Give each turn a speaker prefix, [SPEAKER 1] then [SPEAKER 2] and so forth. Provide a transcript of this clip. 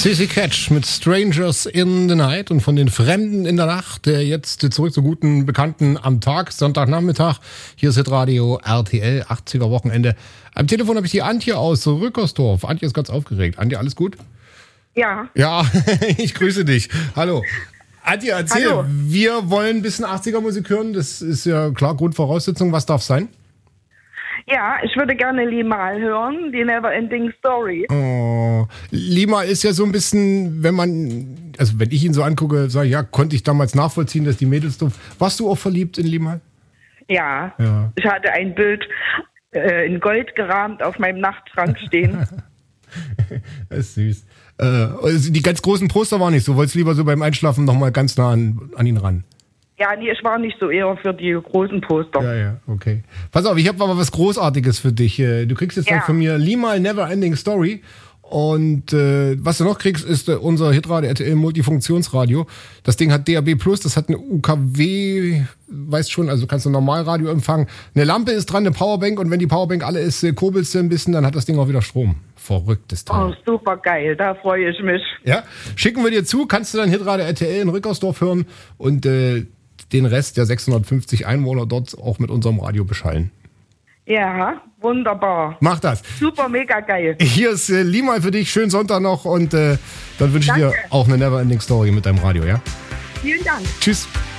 [SPEAKER 1] Sissy Catch mit Strangers in the Night und von den Fremden in der Nacht. Jetzt zurück zu guten Bekannten am Tag, Sonntagnachmittag. Hier ist Hitradio RTL, 80er Wochenende. Am Telefon habe ich die Antje aus Rückersdorf. Antje ist ganz aufgeregt. Antje, alles gut?
[SPEAKER 2] Ja.
[SPEAKER 1] Ja, ich grüße dich. Hallo. Antje, erzähl.
[SPEAKER 2] Hallo.
[SPEAKER 1] Wir wollen ein bisschen 80er-Musik hören. Das ist ja klar Grundvoraussetzung. Was darf sein?
[SPEAKER 2] Ja, ich würde gerne Limahl hören, die Neverending Story.
[SPEAKER 1] Oh, Lima ist ja so ein bisschen, wenn ich ihn so angucke, sage ich, ja, konnte ich damals nachvollziehen, dass die Mädels doof. Warst du auch verliebt in Limahl?
[SPEAKER 2] Ja.
[SPEAKER 1] Ja.
[SPEAKER 2] Ich hatte ein Bild in Gold gerahmt auf meinem Nachtschrank stehen.
[SPEAKER 1] Das ist süß. Also die ganz großen Poster waren nicht so. Wolltest lieber so beim Einschlafen nochmal ganz nah an ihn ran?
[SPEAKER 2] Ja, nee, ich war nicht so eher für die großen Poster.
[SPEAKER 1] Ja, okay. Pass auf, ich habe aber was Großartiges für dich. Du kriegst jetzt dann von mir Limahl Neverending Story. Und was du noch kriegst, ist unser Hitradio RTL Multifunktionsradio. Das Ding hat DAB+, das hat eine UKW, weißt schon, also kannst du Normalradio empfangen. Eine Lampe ist dran, eine Powerbank, und wenn die Powerbank alle ist, kurbelst du ein bisschen, dann hat das Ding auch wieder Strom. Verrücktes Teil.
[SPEAKER 2] Oh, super geil, da freue ich mich.
[SPEAKER 1] Ja, schicken wir dir zu, kannst du dann Hitradio RTL in Rückersdorf hören und den Rest der 650 Einwohner dort auch mit unserem Radio beschallen.
[SPEAKER 2] Ja, wunderbar.
[SPEAKER 1] Mach das.
[SPEAKER 2] Super, mega geil.
[SPEAKER 1] Hier ist Limahl für dich. Schönen Sonntag noch und dann wünsche ich dir auch eine Neverending Story mit deinem Radio, ja?
[SPEAKER 2] Vielen Dank.
[SPEAKER 1] Tschüss.